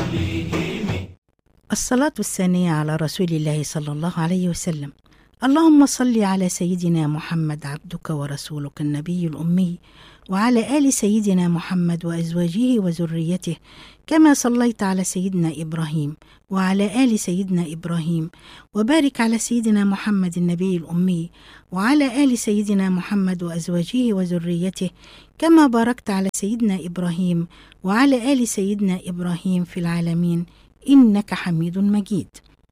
الصلاة الثانية على رسول الله صلى الله عليه وسلم. اللهم صل على سيدنا محمد عبدك ورسولك النبي الأمي، وعلى آل سيدنا محمد وأزواجه وذريته، كما صليت على سيدنا إبراهيم وعلى آل سيدنا إبراهيم، وبارك على سيدنا محمد النبي الأمي وعلى آل سيدنا محمد وأزواجه وذريته، كما باركت على سيدنا إبراهيم وعلى آل سيدنا إبراهيم في العالمين إنك حميد مجيد.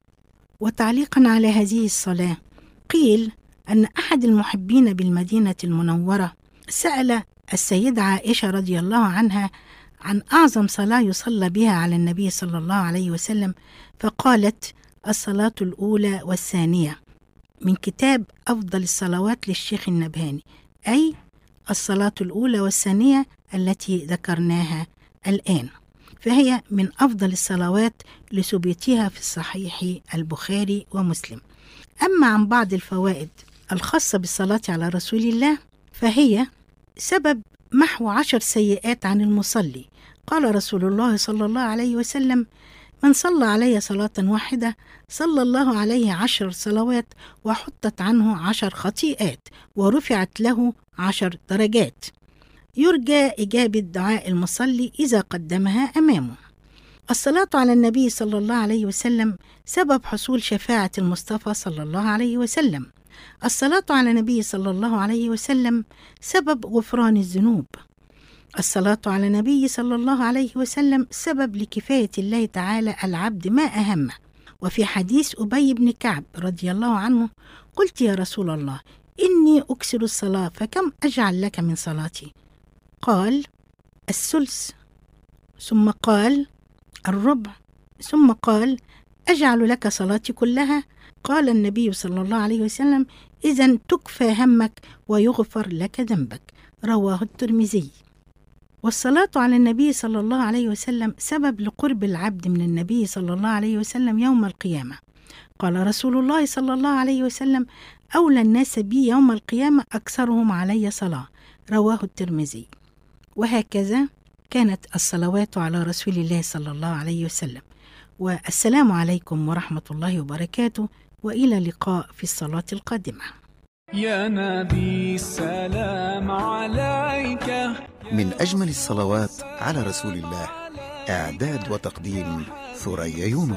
وتعليقا على هذه الصلاة، قيل أن أحد المحبين بالمدينة المنورة سأل السيدة عائشة رضي الله عنها عن أعظم صلاة يصلى بها على النبي صلى الله عليه وسلم، فقالت: الصلاة الأولى والثانية، من كتاب أفضل الصلوات للشيخ النبهاني، أي الصلاة الأولى والثانية التي ذكرناها الآن، فهي من أفضل الصلوات لثبوتها في الصحيح البخاري ومسلم. أما عن بعض الفوائد الخاصة بالصلاة على رسول الله، فهي سبب محو 10 سيئات عن المصلي. قال رسول الله صلى الله عليه وسلم: من صلى علي صلاة واحدة صلى الله عليه 10 صلوات، وحطت عنه 10 خطيئات، ورفعت له 10 درجات. يرجى إجابة دعاء المصلي إذا قدمها أمامه. الصلاة على النبي صلى الله عليه وسلم سبب حصول شفاعة المصطفى صلى الله عليه وسلم. الصلاة على النبي صلى الله عليه وسلم سبب غفران الذنوب. الصلاة على النبي صلى الله عليه وسلم سبب لكفاية الله تعالى العبد ما أهمه. وفي حديث أبي بن كعب رضي الله عنه: قلت يا رسول الله إني أكسر الصلاة، فكم أجعل لك من صلاتي؟ قال: الثلث، ثم قال: الربع، ثم قال: أجعل لك صلاتي كلها؟ قال النبي صلى الله عليه وسلم: إذن تكفى همك ويغفر لك ذنبك. رواه الترمذي. والصلاة على النبي صلى الله عليه وسلم سبب لقرب العبد من النبي صلى الله عليه وسلم يوم القيامة. قال رسول الله صلى الله عليه وسلم: أولى الناس بي يوم القيامة أكثرهم علي صلاة. رواه الترمذي. وهكذا كانت الصلوات على رسول الله صلى الله عليه وسلم. والسلام عليكم ورحمة الله وبركاته، وإلى اللقاء في الصلاة القادمة. يا نبي السلام عليك. من أجمل الصلوات على رسول الله، إعداد وتقديم ثريا يونس.